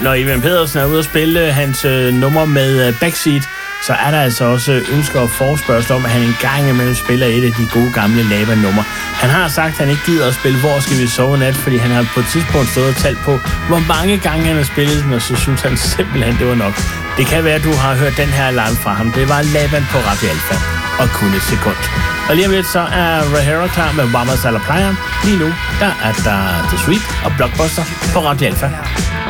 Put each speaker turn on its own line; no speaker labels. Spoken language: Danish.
når Ivan Pedersen er ude at spille hans nummer med Backseat, så er der altså også ønsker og forespørgsel om, at han en gang imellem spiller et af de gode gamle Laban-numre. Han har sagt, at han ikke gider at spille Hvor skal vi sove nat, fordi han har på et tidspunkt stået og talt på, hvor mange gange han har spillet den, og så synes han simpelthen, det var nok. Det kan være, at du har hørt den her live fra ham. Det var Laban på Radio Alfa, og kun et sekund. Og lige om lidt, så er Rahera klar med Vamos a la Playa. Lige nu, der er der The Sweet og Blockbuster på Radio Alfa.